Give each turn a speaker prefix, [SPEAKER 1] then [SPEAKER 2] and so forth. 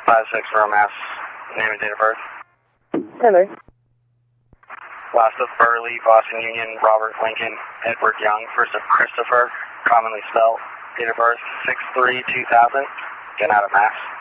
[SPEAKER 1] 5-6 for Mass. Name and date of birth.
[SPEAKER 2] Hello.
[SPEAKER 1] Last of Burley, Boston Union, Robert Lincoln, Edward Young. First of Christopher, commonly spelled. Date of birth 6/3/2000. Get out of Mass.